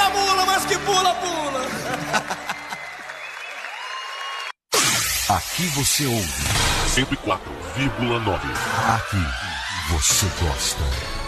a mula, mas que pula, pula. Aqui você ouve 104,9. Aqui você gosta.